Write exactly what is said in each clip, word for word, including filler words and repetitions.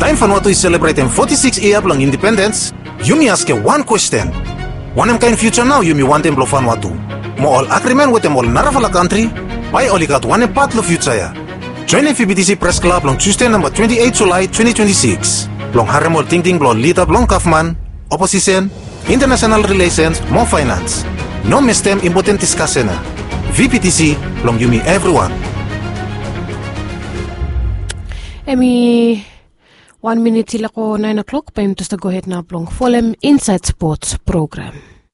Time Vanuatu is celebrating forty-six years long independence. You me ask one question. One em kind future now you me want em lo Vanuatu. Mo all agreement with em all Naravala country. Why only got one part lo future ya. Join F B T C Press Club long Tuesday number twenty-eighth July twenty twenty-six. Long haremol ting ting lo lead up long Kaufman, opposition, international relations, more finance. No miss them important discussion. V P T C long you me everyone. Emi one minute till ako nine o'clock. Paim to go ahead na plong Folem Inside Sports program.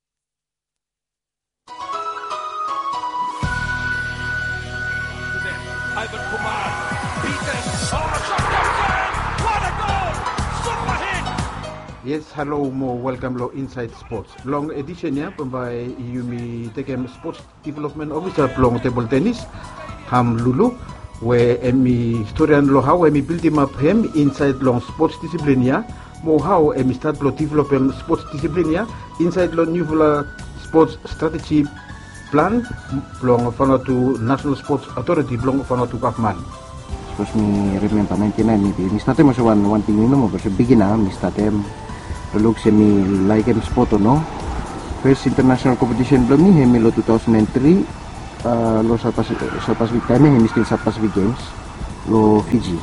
Ivan Kumar, Peter, oh, shot what a goal! Super hit! Yes, hello, mo welcome lo Inside Sports. Long edition ya, pembay Yumi Tekem Sports Development Officer plong table tennis, Ham Lulu. Where emi historian lo how emi build him up him inside long sports discipline ya, mo how emi start lo develop him sports discipline ya inside lo new sports strategy plan long Vanuatu National Sports Authority long Vanuatu Kaufman. Terus mi remember ninety-nine mi mi startem mas one one thing no mo kasi begin na mi startem look se mi like em sport no first international competition belum ni hemi lo two thousand three. Uh, lo South Pacific, South Pacific time ini still South Pacific Games lo Fiji.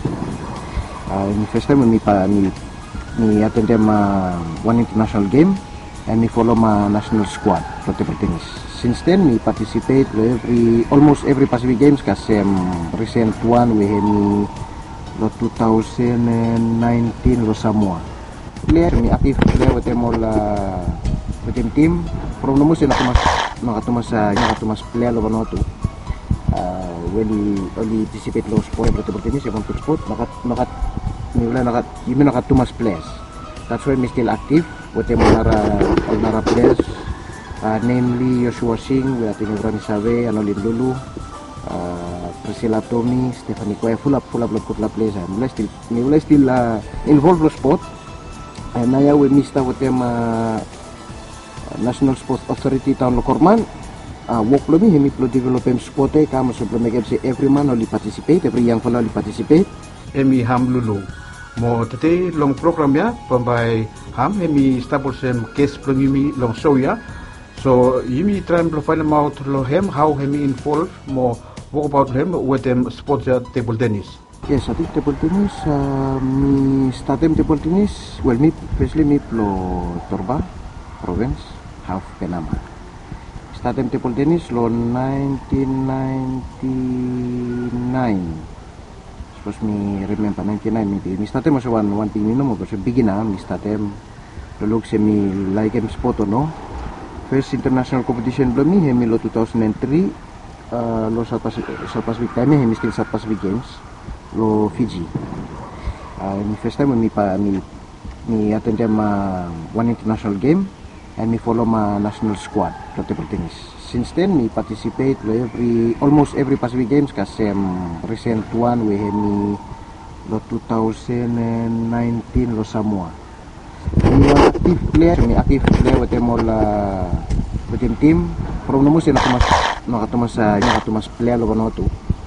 Uh, ini first time mi pa mi mi attend ma one international game and mi follow ma national squad for table tennis. Since then mi participate lo every almost every Pacific Games kasem recent one we mi lo two thousand nineteen lo Samoa. Player mi aktif player with them all uh, with them team from no musi nakatumas nakatumas sa nakatumas player lo Vanuatu. Uh, when only participate lo sport lo table tennis yung sport nakat nakat nila nakat yung nakatumas players. That's why we still active with them nara nara players uh, namely Joshua Singh, we are taking Rani Save, Anolin Lulu, uh, Priscilla Tommy, Stephanie Koya, full up full up lo full up players. Nila still nila still uh, involved lo sport. And now we missed out with them uh, National Sports Authority Town lo Korman. Uh, work lo mi hemi plo develop em sport e kamo so plo make say every man only participate, every young fellow only participate. Emi Ham Lulu. Mo today long program ya pembay ham hemi establish em case plong yumi long show ya. So yumi try to find out lo hem how hemi involved mo work about him with them sports ya table tennis. Yes, I think table tennis, uh, mi startem table tennis, well, mi, firstly, mi plo Torba, province, half Penama. Startem table tennis lo nineteen ninety-nine. Suppose mi remember ninety-nine, mi, mi startem mas one, one thing no mo, kasi begin na, mi startem, lo look se mi like em sport no. First international competition blo mi, hemi lo two thousand three, uh, lo South Pacific, South Pacific time, hemi still South Pacific Games. Lo Fiji. Uh, ini first time mi pa mi mi attend ma one international game and mi follow ma national squad for table tennis. Since then mi participate lo every almost every Pacific Games kasem recent one we have mi lo two thousand nineteen lo Samoa. Mi active player mi active player with them all uh, with them team from no mo sila nakatumas nakatumas sa nakatumas player lo Vanuatu.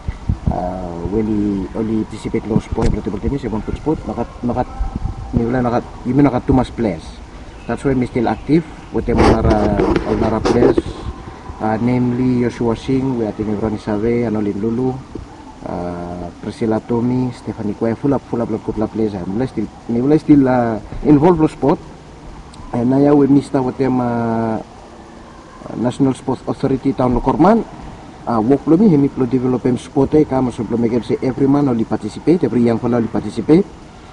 Uh, when only participate lo sport lo table tennis yung sport nakat nakat nila nakat yung nakatumas players. That's why we still active with them nara nara players uh, namely Joshua Singh, we are taking Rani Save, Anolin Lulu, uh, Priscilla Tommy, Stephanie Koya, full up full up lo couple players. Nila still nila still uh, involved lo sport and now we missed out with them uh, National Sports Authority Town lo Korman. Uh, work lo mi hemi plo develop em sport e kamo so plo make say every man only participate, every young fellow only participate.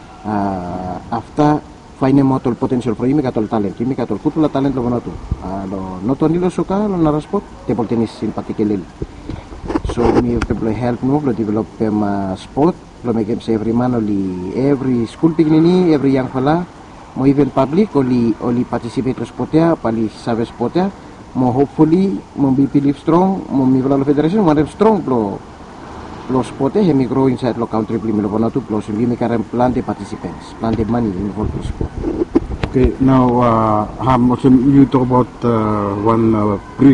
Uh, after finding out all potential for him, katol talent, himi katol football talent lo Vanuatu. Uh, lo not only lo soccer, lo nara sport, table tennis in particular. So mi have to help mo plo develop em uh, sport, plo make say every man only, every school pignini, every young fella, mo even public only only participate lo sport ya, pali save sport ya. Mo hopefully mo be believe strong mo mi lo federation mo strong lo lo sport eh mi grow inside lo country pli mi lo Vanuatu plus mi mi current plan de participants plan de money involved in sport. Okay, now uh, Ham, also you talk about uh, one uh, brief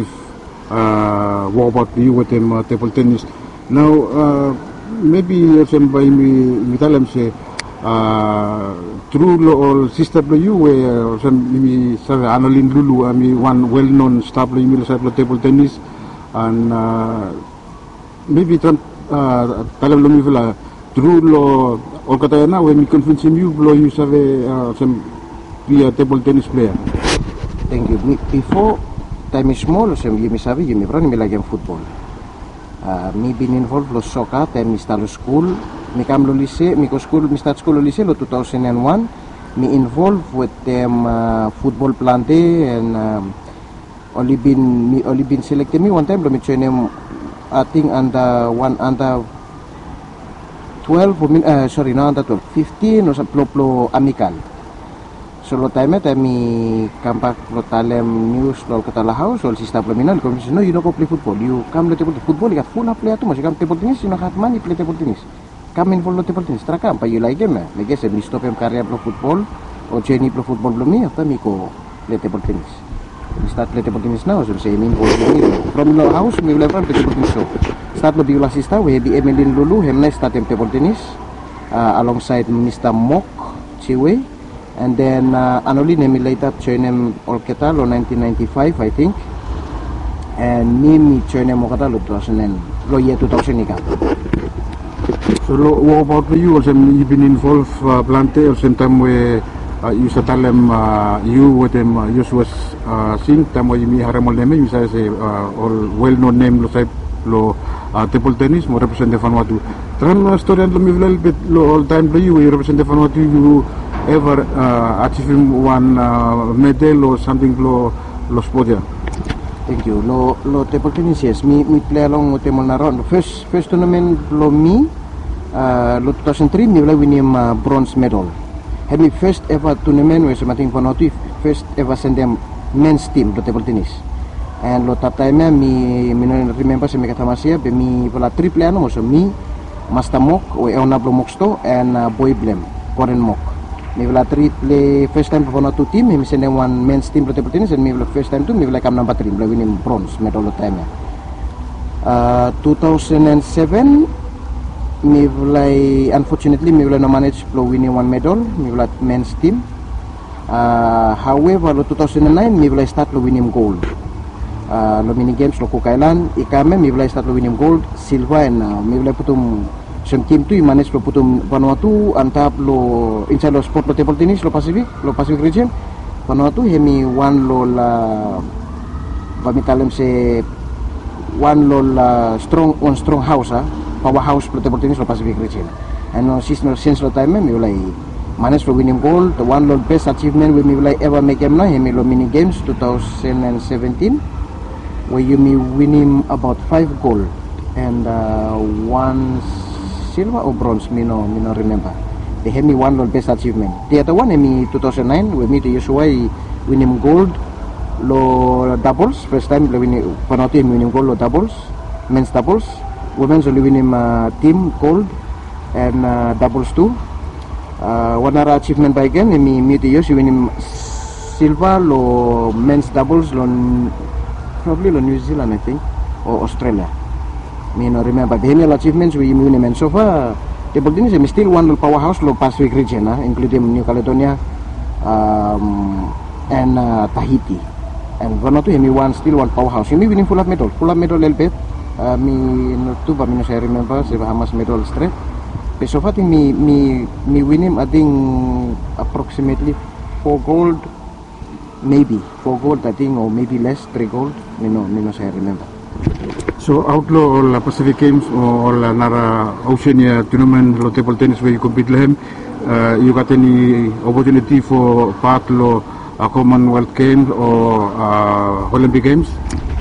uh, what about you with them uh, table tennis. Now uh, maybe also by me me tell them say uh, through lo all sister lo you where uh, some mi sa Anolin Lulu ami one well known staff lo mi sa table tennis and uh, maybe tran uh, talam lo mi vela through lo all kata na when mi convince you lo you sa uh, some be a table tennis player. Thank you. Before time is small, so you mi sabi, you mi bro ni mi lagi football. Uh, mi been involved lo soccer, time mi start school, mi kam lo lise, mi ko school, mi start school lo lise lo two thousand one. Mi involved with them uh, football plante and um, only been mi only been selected me one time lo mi join them, I think under one under twelve, uh, sorry, no under twelve, fifteen or some plo plo amical. So lo time time mi kampak lo talem news lo kata lahau so si staff lo minal ko no you know go play football you come lo table football you got full play tu masih kam table tennis you know hat money play table tennis come in lo table tennis tra kam pa you like game me guess mi stop em career lo football o journey lo football lo mi apa mi ko play table tennis mi start play table tennis now so say mi go from lo house mi play from table tennis so start lo biula sista we be Emelin Lulu hemna start em table tennis uh, alongside Mister Mok Chiwe. And then uh, Anolin mi later join him Olketa lo nineteen ninety-five I think. And me mi join him Olketa lo two thousand lo year two thousand ika. So lo, what about you? Also, you've been involved uh, plante or same time where uh, you sa talem uh, you with them uh, you was uh, sing time where you mi haramol name you say uh, all well known name lo say lo uh, table tennis mo represent the Vanuatu. Tran uh, story lo mi little bit lo all time lo you represent the Vanuatu you ever uh, achieving one uh, medal or something lo lo sport ya. Thank you. Lo lo table tennis yes. Mi mi play along with them on around. First first tournament lo mi uh, lo two thousand three mi play win him uh, bronze medal. Had me first ever tournament where something for not first ever send them men's team lo table tennis. And lo that time mi mi no remember se mi kata masih be mi pula three player no so mi Master Mok we ona blo moksto and uh, boy blem Koren Mok. Mi vela three play first time for two team mi send one men's team table tennis and mi vela first time tu mi vela kam number three mi win bronze medal lo time uh, two thousand seven mi vela unfortunately mi vela no manage to win one medal mi vela men's team uh, however lo two thousand nine mi vela start lo winning gold uh, lo mini games lo Kukailan ikame mi vela start lo winning gold silver and uh, mi vela putum some team tu manage lo putum Vanuatu antap lo inside lo sport lo table tennis lo Pacific lo Pacific region Vanuatu hemi one lo la pamitalem se one lo la strong one strong house ah powerhouse lo table tennis lo Pacific region and no since no since lo time mi ulai manage lo winning gold the one lo best achievement we mi ulai ever make em na hemi lo mini games twenty seventeen where you me winning about five gold and uh, one silver or bronze, me no, me no remember. They had me one of best achievement. The other one, me two thousand nine, we meet the Yeshua winning gold, lo doubles. First time we winning, Vanuatu winning gold lo doubles, men's doubles. Women's only winning uh, team gold and uh, doubles too. Uh, one other achievement by again, me meet the Yeshua winning silver lo men's doubles lo probably lo New Zealand I think or Australia. Me no remember the annual achievements we win and so far table tennis is still one of powerhouse lo Pacific region uh, including New Caledonia um, and uh, Tahiti and Vanuatu me one still one powerhouse me winning full of medal full of medal elbet uh, me no tu but me no I remember se Bahamas medal straight but so far me me me winning I think approximately four gold maybe four gold I think or maybe less three gold me no me no I remember. So outlaw all Pacific Games or all Nara Oceania tournament lo table tennis where you compete lehem uh, you got any opportunity for part lo uh, Commonwealth Games or uh, Olympic Games?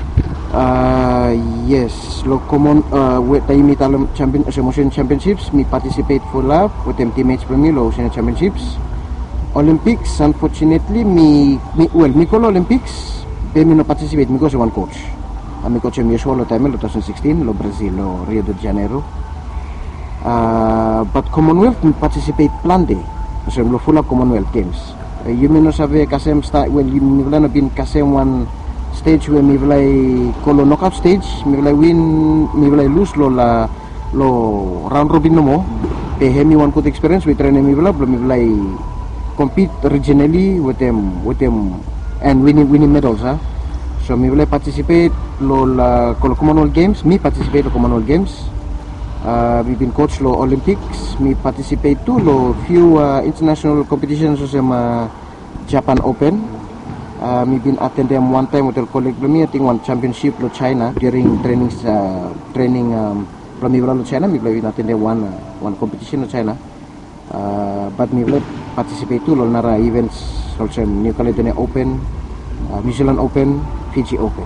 Uh, yes, lo common uh, with the Italy champion Ocean Championships me participate for love with them teammates for me lo Ocean Championships. Olympics unfortunately me, me well me call Olympics they me no participate me go one coach. Ami coach mi Yeshua lo time lo twenty sixteen lo Brazil lo Rio de Janeiro uh, but Commonwealth participate plante so lo full of Commonwealth Games uh, you may not have kasem start well you may not been kasem one stage where me vilai kolo knockout stage me vilai win me vilai lose lo la lo round robin no mo pe hemi one good experience we train mi bla mi bla compete regionally with them with them and winning winning medals ha. So mi bla participate lo la Commonwealth Games, mi participate lo Commonwealth Games. Uh, we been coach lo Olympics, mi participate too lo few uh, international competitions so sama Japan Open. Uh, mi been attend them one time with a colleague lo mi, I think one championship lo China during training uh, training um, lo mi lo China, mi been attend one uh, one competition lo China. Uh, but mi been participate too lo nara events also New Caledonia Open, uh, New Zealand Open, Fiji Open.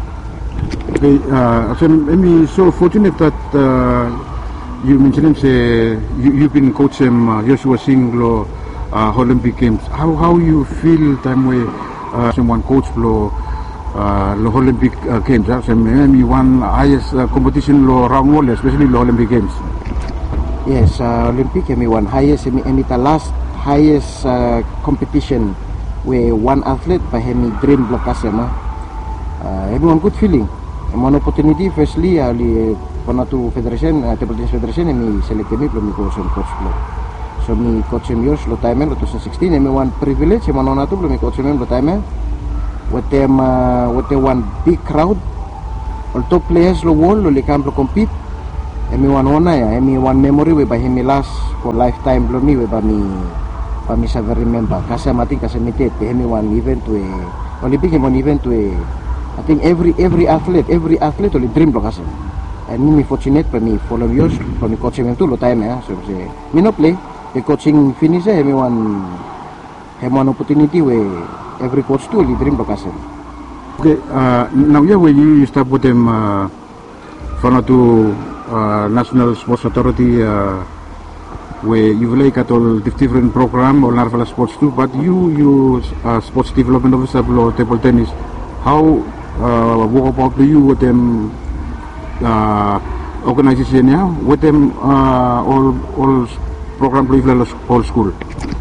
Okay, uh, so I'm so fortunate that uh, you mentioned say you, you've been coaching uh, Joshua Singh lo uh, Olympic Games. How how you feel time we uh, someone coach lo uh, lo Olympic uh, Games? Uh, so maybe one highest uh, competition lo round one, especially lo Olympic Games. Yes, uh, Olympic emi one highest emi emi the last highest uh, competition where one athlete by hemi dream lo kasema. Uh, everyone good feeling. One opportunity firstly ali Ponatu Federation, uh, Table Tennis Federation emi select me belum mi coach coach lo. So mi coach mi yos lo time lo twenty sixteen emi one privilege emi nona tu belum mi coach mi lo time. With them uh, with the one big crowd. All top players lo wall lo li camp lo compete. Emi one ona ya emi one memory we by him last for lifetime belum mi we by mi by mi saver remember. Kasi mati kasi mitet emi one event we Olympic emi one event we I think every every athlete, every athlete only dream lo kasi. And me fortunate pa me follow years, pa me coaching tu lo time ya. So say, me no play, the coaching finish eh, me one, have one opportunity where every coach tu only dream lo kasi. Okay, uh, now yeah, when you start with them, uh, from to uh, National Sports Authority, uh, where you like at all different program or Narvala sports too, but you you uh, sports development officer below table tennis. How uh, what about you with them uh, organization yeah with them uh, all all program Cleveland all school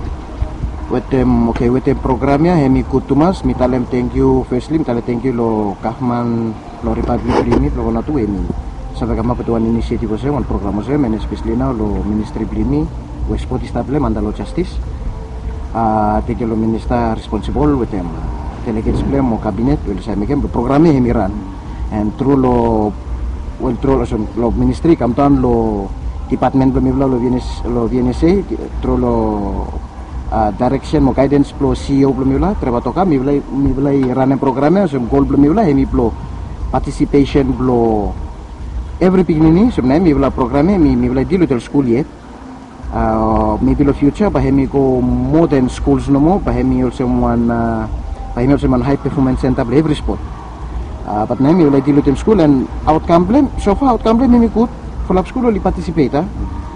with them okay with them program ya hemi kutumas mitalem thank you firstly mitalem thank you lo Kahman lo Republic Blimi lo na tu emi sabe kama petuan initiative saya one program saya men especially now lo ministry Blimi we sport stable mandalo justice uh, thank you lo minister responsible with them delegates play mo cabinet will say megem program e hemiran and through lo well through lo, lo ministry kamtan lo department lo mibla lo vienes lo vienes through lo uh, direction mo guidance pro C E O lo mibla trabato ka mibla mibla run program e so goal lo mibla hemi pro participation lo every beginning so na mibla program e mibla dilo tel school yet uh, maybe lo future ba hemi ko modern schools no mo ba hemi also one uh, I know some high performance center for every sport. Uh, but now we will deal with them school and outcome blame. So far outcome blame me good. Full up school only participate. Ah.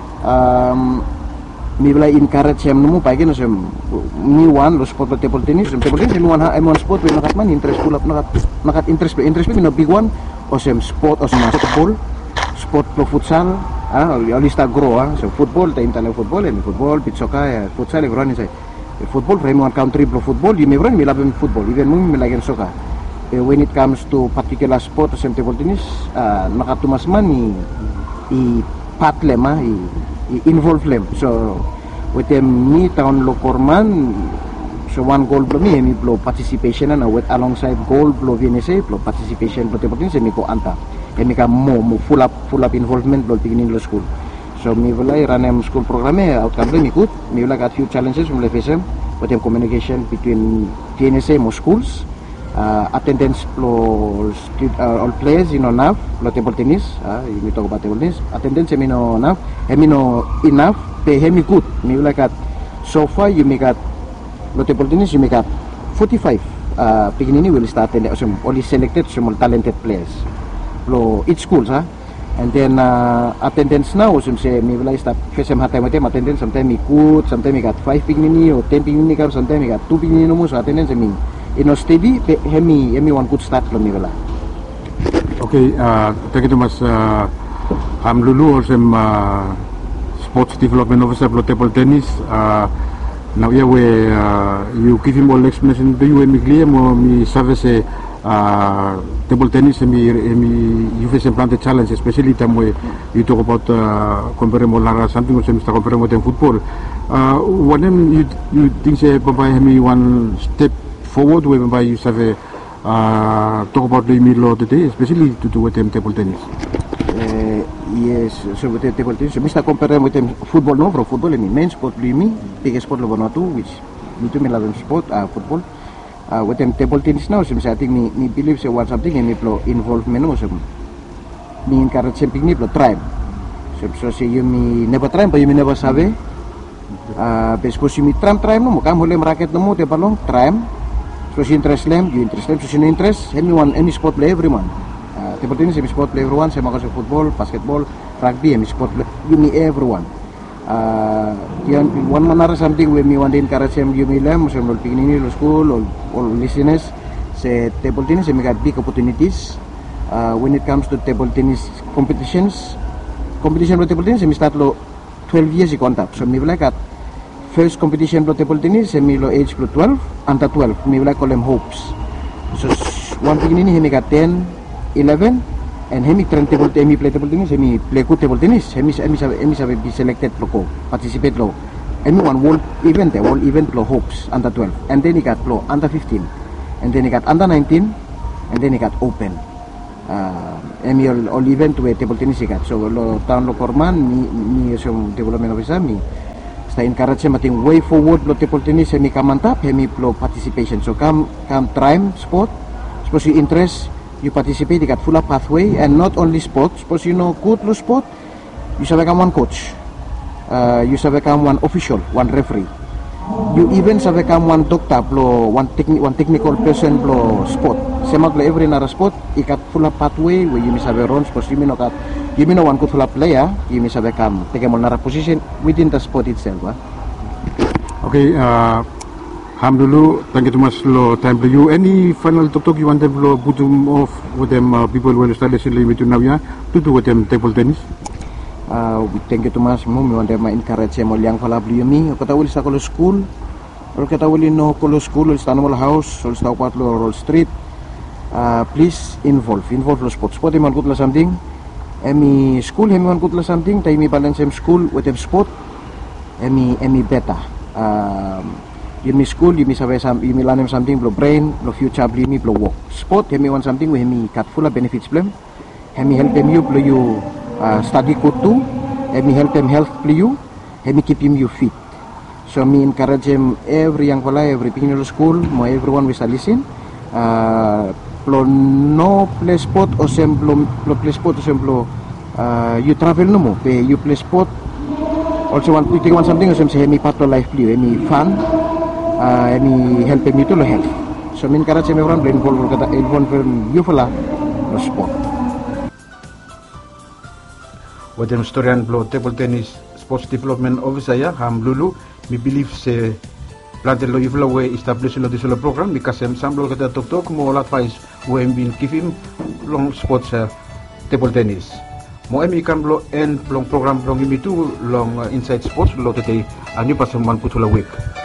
Um, we will encourage them no more. Pagi no some new one lo sport table tennis. Table tennis new one ha one sport we nakat man interest full up nakat nakat interest interest we no big one. O some sport o some football, sport pro futsal. Ah, only start grow ah. So football, time tala football and football, beach soccer, futsal everyone inside. Football, from one country pro football, you may run me love football, even me like soccer. Uh, when it comes to particular sport, same table tennis, uh, nakatumas man i, i patle ma, i, i involve them. So with them me town local man, so one goal blow me, me blow participation and with alongside goal blow V N S A, blow participation blow table tennis, me go anta, and me ka mo mo full up full up involvement blow beginning lo school. So me will run a school program outcome me good. Me will got few challenges from the face with them communication between T N S A mo schools, uh, attendance pro uh, all players you know enough, lo table tennis. Uh, you talk about table tennis. Attendance me no enough, me no enough. Pay me good. Me will got so far you make got lo table tennis you make got forty-five. Uh, beginning will start and some only selected some talented players. Lo each schools ah. And then uh, attendance now, so say me will start first time hatai mate attendance sometimes me good, sometimes me got five pingini or ten pingini kam, sometimes me got two pingini no mo so attendance me you know steady hemi hemi one good start lo me will. Okay, uh, thank you so much. Uh, I'm Lulu, also uh, sports development officer for table tennis. Uh, now yeah, we uh, you give him all explanation to you and me clear mo me service uh, table tennis emi emi you face planted challenge, especially time where you talk about uh, comparing more Lara something or Mister comparing with football. Uh, what them you you think say by me one step forward where by you have a uh, talk about the middle of the day, especially to do with them table tennis. Uh, yes, so with the table tennis, so Mister comparing with them football no, from football I mean main sport me biggest sport level two which me to me love sport uh, football. Uh, with them table tennis now, so I think me me believe say one something and me play involvement no, so me encourage something me play try. So so say you me never try, but you me never sabe. Uh, because you me try try no, kam boleh meraket no mo te balong try. So si interest lem, you interest lem, so si no interest, anyone any sport play everyone. Uh, table tennis any sport play everyone, saya makan football, basketball, rugby any sport play, you me everyone. Uh, yan, one manner something we me want to encourage them you me lem so lol pigini lo school or or listeners say table tennis we got big opportunities uh, when it comes to table tennis competitions competition with table tennis we start lo twelve years in contact so me like at first competition lo table tennis me lo age lo twelve under twelve me like call them hopes so one pigini he me got ten eleven and hemi train table hemi play table tennis hemi play good table tennis hemi hemi sabe hemi sabe be selected lo ko participate lo hemi one world event the world event lo hopes under twelve and then he got lo under fifteen and then he got under nineteen and then he got open uh hemi all, all event we table tennis he got so lo town lo korman mi mi so development officer mi sta encourage him mating way forward lo table tennis hemi kamantap hemi lo participation so come come try sport suppose you interest you participate, you got full up pathway and not only sports, suppose you know good lo sport, you shall become one coach, uh, you shall become one official, one referee, you even shall become one doctor, lo one techni one technical person lo sport. Semak lo every another sport, you got full up pathway where you must have a run, suppose you may know you may know one good full up player, you must have become take a more position within the sport itself. Huh? Okay, uh, Ham dulu, thank you too much lo time to you. Any final talk talk you want them lo put them off with them uh, people when start listening with you now ya to do with them table tennis. Uh, thank you too much mo me want them encourage mo liang fala bli mi ko tawul sa ko school or ko tawul no ko school or sta no house or sta pat lo roll street. Uh, please involve involve lo sport sport man good la something. Emi school emi man good la something tay mi balance em school with them sport. Emi emi better. Um, you me school, you me sabe some, you me learn something, blow brain, blow future, blow me, blow work. Sport, he me want something, we me cut full of benefits, blame. He me help them you, blow you uh, study code too. He me help them health, blow you. He me keep him you fit. So me encourage him every young fella, every beginner school, mo everyone we shall listen. Uh, blow no play sport or sem blow play sport or sem blow. Uh, you travel no more, you play sport. Also want to take one something or sem say he me part of life, blow, he me fun. Uh, any help me to lo health. So min encourage everyone to involve kata involve you fala lo sport. With them historian blow table tennis sports development officer ya ham lulu me believe se plantel lo yufla we establish lo disolo program because sem sam blow kata tok tok mo advice we been give him long sports uh, table tennis. Mo emi kan blow end long program long imi tu long uh, inside sports lo today a new person man putula week.